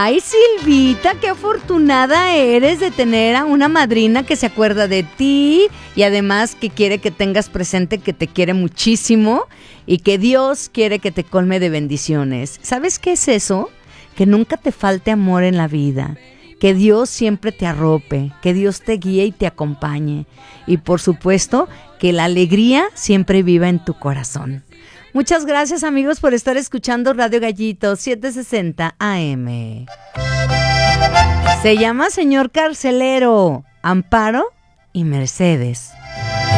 Ay, Silvita, qué afortunada eres de tener a una madrina que se acuerda de ti y además que quiere que tengas presente que te quiere muchísimo y que Dios quiere que te colme de bendiciones. ¿Sabes qué es eso? Que nunca te falte amor en la vida, que Dios siempre te arrope, que Dios te guíe y te acompañe y por supuesto que la alegría siempre viva en tu corazón. Muchas gracias, amigos, por estar escuchando Radio Gallito 760 AM. Se llama Señor Carcelero, Amparo y Mercedes.